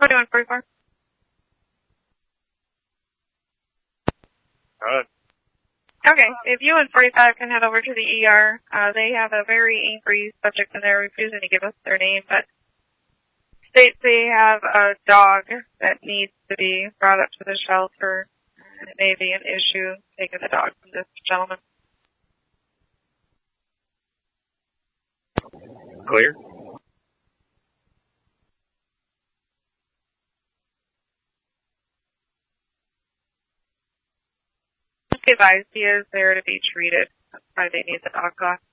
2144. Okay, if you and 45 can head over to the ER, they have a very angry subject in there refusing to give us their name, but states they have a dog that needs to be brought up to the shelter, and it may be an issue taking the dog from this gentleman. Clear? Be advised, he is there to be treated. That's why they need the dog off.